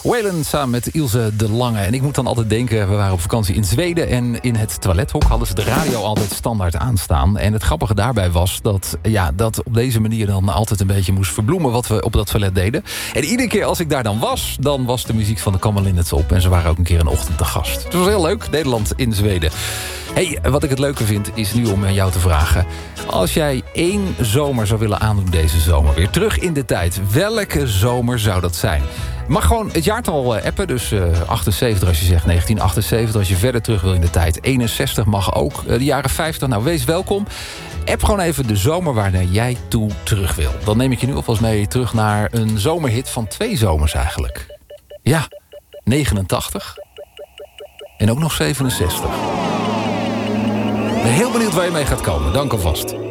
Waylon samen met Ilse de Lange. En ik moet dan altijd denken, we waren op vakantie in Zweden... en in het toilethok hadden ze de radio altijd standaard aanstaan. En het grappige daarbij was dat op deze manier dan altijd een beetje moest verbloemen... wat we op dat toilet deden. En iedere keer als ik daar dan was de muziek van de Common Linnets op. En ze waren ook een keer een ochtend te gast. Het was heel leuk, Nederland in Zweden. Hey, wat ik het leuke vind is nu om aan jou te vragen... als jij 1 zomer zou willen aandoen deze zomer... weer terug in de tijd, welke zomer zou dat zijn? Mag gewoon het jaartal appen, dus 78 als je zegt 1978... als je verder terug wil in de tijd, 61 mag ook, de jaren 50, nou wees welkom. App gewoon even de zomer waar jij toe terug wil. Dan neem ik je nu alvast mee terug naar een zomerhit van 2 zomers eigenlijk. Ja, 89 en ook nog 67. Ik ben heel benieuwd waar je mee gaat komen. Dank alvast.